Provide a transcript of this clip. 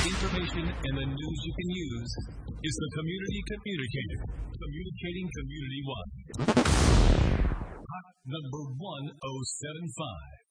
information and the news you can use is the Community Communicator, communicating community-wide. Hot number 1075.